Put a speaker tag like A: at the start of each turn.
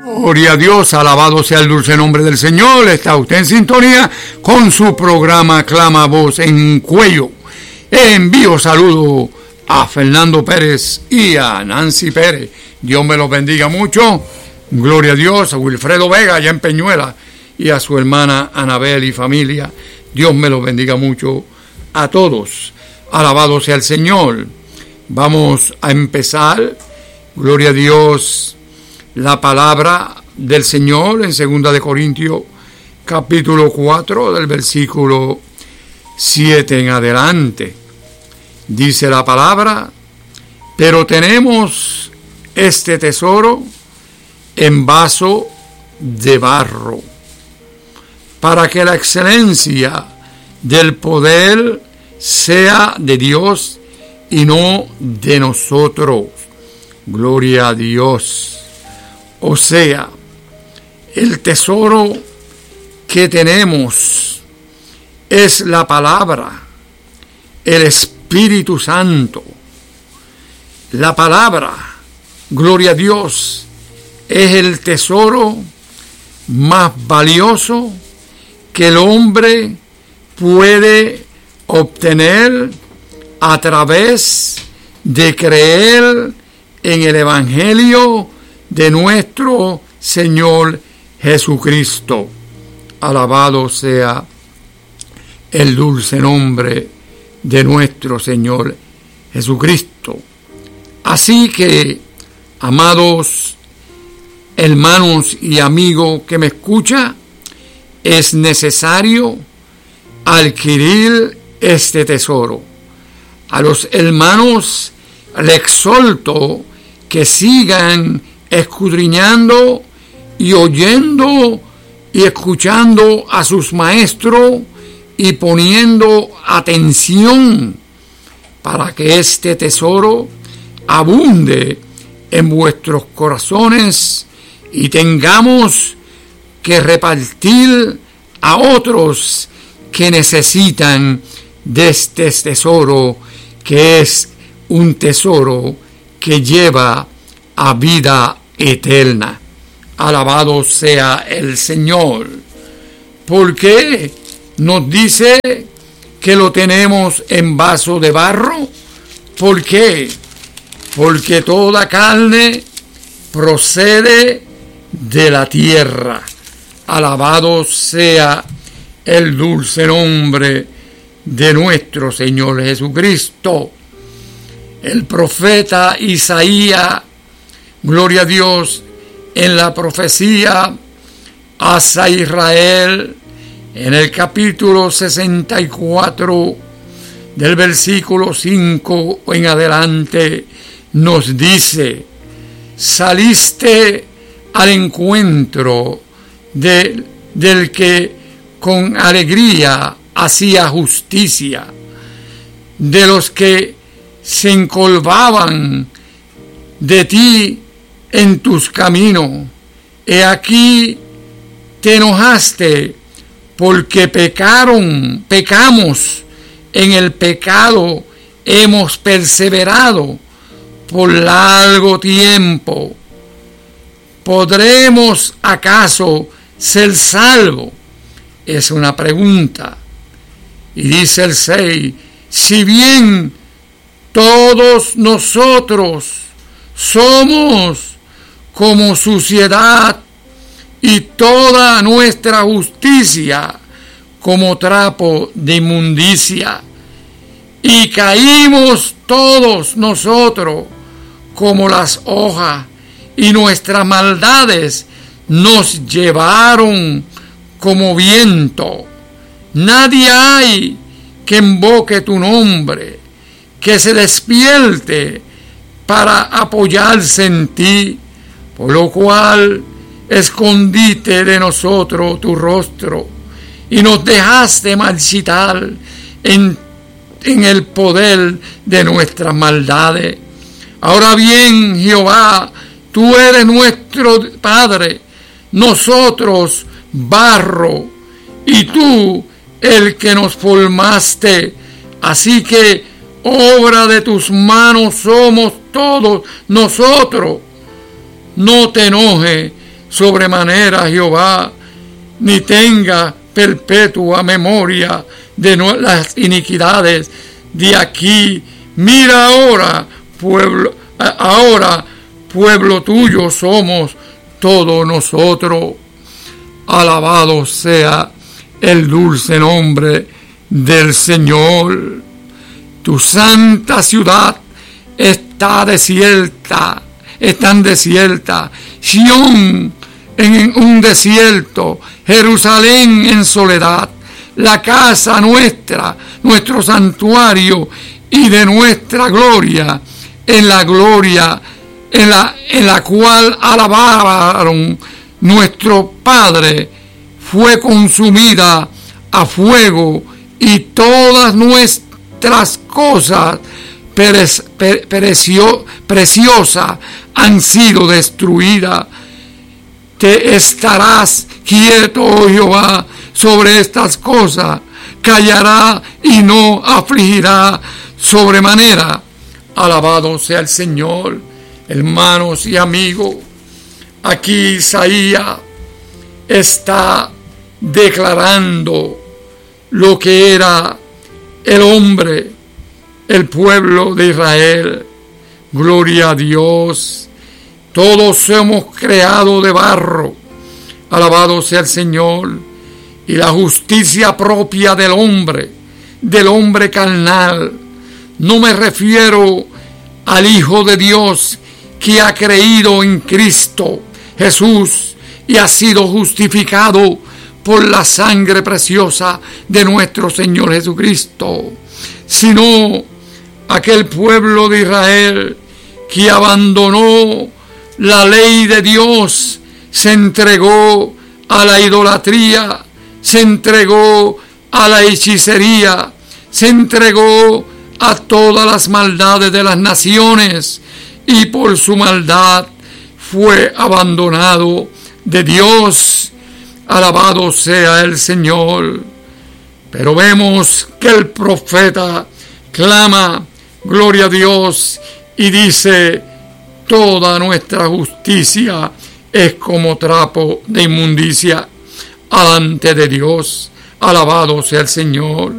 A: Gloria a Dios, alabado sea el dulce nombre del Señor. Está usted en sintonía con su programa Clama Voz en Cuello. Envío saludo a Fernando Pérez y a Nancy Pérez. Dios me los bendiga mucho. Gloria a Dios, a Wilfredo Vega allá en Peñuela y a su hermana Anabel y familia. Dios me los bendiga mucho a todos. Alabado sea el Señor. Vamos a empezar. Gloria a Dios. La palabra del Señor en 2 de Corintios capítulo 4 del versículo 7 en adelante. Dice la palabra: pero tenemos este tesoro en vaso de barro, para que la excelencia del poder sea de Dios y no de nosotros. Gloria a Dios. O sea, el tesoro que tenemos es la palabra, el Espíritu Santo. La palabra, gloria a Dios, es el tesoro más valioso que el hombre puede obtener a través de creer en el Evangelio de nuestro Señor Jesucristo. Alabado sea el dulce nombre de nuestro Señor Jesucristo. Así que, amados hermanos y amigos que me escuchan, es necesario adquirir este tesoro. A los hermanos les exhorto que sigan escudriñando y oyendo y escuchando a sus maestros y poniendo atención para que este tesoro abunde en vuestros corazones y tengamos que repartir a otros que necesitan de este tesoro, que es un tesoro que lleva a vida eterna. Alabado sea el Señor. ¿Por qué nos dice que lo tenemos en vaso de barro? ¿Por qué? Porque toda carne procede de la tierra. Alabado sea el dulce nombre de nuestro Señor Jesucristo. El profeta Isaías, gloria a Dios, en la profecía hacia Israel, en el capítulo 64, del versículo 5 en adelante, nos dice: saliste al encuentro del que con alegría hacía justicia, de los que se encolvaban de ti en tus caminos. He aquí te enojaste porque pecamos en el pecado, hemos perseverado por largo tiempo. ¿Podremos acaso ser salvos? Es una pregunta. Y dice el 6: si bien todos nosotros somos como suciedad y toda nuestra justicia como trapo de inmundicia, y caímos todos nosotros como las hojas, y nuestras maldades nos llevaron como viento. Nadie hay que invoque tu nombre, que se despierte para apoyarse en ti, por lo cual escondiste de nosotros tu rostro y nos dejaste marchitar en el poder de nuestras maldades. Ahora bien, Jehová, tú eres nuestro Padre, nosotros barro, y tú el que nos formaste. Así que obra de tus manos somos todos nosotros. No te enojes sobremanera Jehová, ni tenga perpetua memoria de las iniquidades de aquí. Mira ahora, pueblo tuyo somos todos nosotros. Alabado sea el dulce nombre del Señor. Tu santa ciudad está desierta, Sión en un desierto, Jerusalén en soledad, la casa nuestra, nuestro santuario y de nuestra gloria, en la gloria en la cual alabaron nuestro Padre, fue consumida a fuego, y todas nuestras cosas preciosas han sido destruidas. Te estarás quieto, oh Jehová, sobre estas cosas, callará y no afligirá sobremanera. Alabado sea el Señor. Hermanos y amigos, aquí Isaías está declarando lo que era el hombre, el pueblo de Israel. Gloria a Dios. Todos somos creados de barro. Alabado sea el Señor. Y la justicia propia del hombre carnal. No me refiero al Hijo de Dios que ha creído en Cristo Jesús y ha sido justificado por la sangre preciosa de nuestro Señor Jesucristo, sino aquel pueblo de Israel que abandonó la ley de Dios, se entregó a la idolatría, se entregó a la hechicería, se entregó a todas las maldades de las naciones, y por su maldad fue abandonado de Dios. Alabado sea el Señor. Pero vemos que el profeta clama, gloria a Dios, y dice: toda nuestra justicia es como trapo de inmundicia delante de Dios. Alabado sea el Señor.